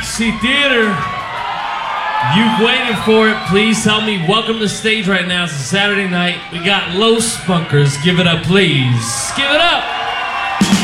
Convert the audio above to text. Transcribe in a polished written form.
Roxy Theater. You've waited for it. Please help me welcome to the stage right now. It's a Saturday night. We got Los Spunkers. Give it up, please. Give it up.